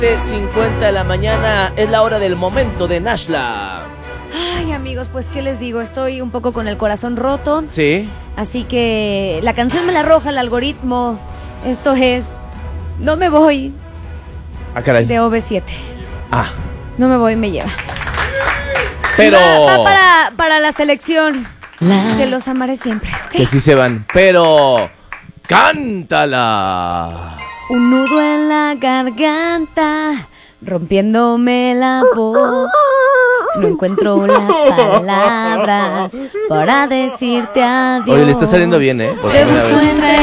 7:50 de la mañana es la hora del momento de Nashla. Ay, amigos, pues qué les digo, estoy un poco con el corazón roto. Sí. Así que la canción me la arroja el algoritmo. Esto es No me voy, Ah, caray. de OV7. Ah, No me voy, me lleva. pero Va para la selección. Te los amaré siempre, ¿ok? que sí se van. Pero cántala. Un nudo en la garganta, rompiéndome la voz. No encuentro las palabras para decirte adiós. Oye, le está saliendo bien, ¿eh? Por Te primera busco vez. entre